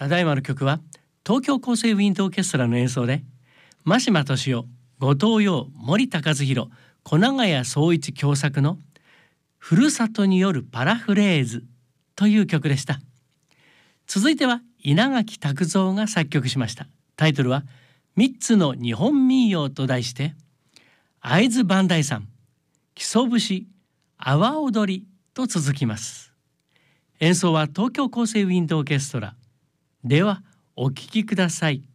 ただいまの曲は東京高生ウィンドオーケストラの演奏で、真島俊夫、後藤陽、森高和弘、小長谷総一共作のふるさとによるパラフレーズという曲でした。続いては稲垣拓蔵が作曲しました。タイトルは三つの日本民謡と題して、会津磐梯山、木曽節、阿波踊りと続きます。演奏は東京高生ウィンドオーケストラ。ではお聴きください。